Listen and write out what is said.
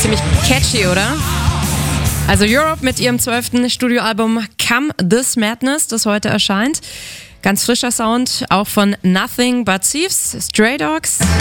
Ziemlich catchy, oder? Also Europe mit ihrem 12. Studioalbum Come This Madness, das heute erscheint. Ganz frischer Sound, auch von Nothing But Thieves, Stray Dogs.